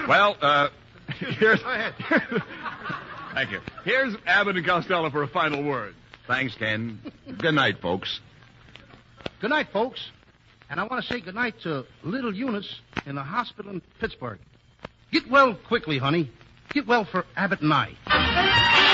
Well, here's... Go ahead. Thank you. Here's Abbott and Costello for a final word. Thanks, Ken. Good night, folks. Good night, folks. And I want to say good night to little Eunice in the hospital in Pittsburgh. Get well quickly, honey. Get well for Abbott and I.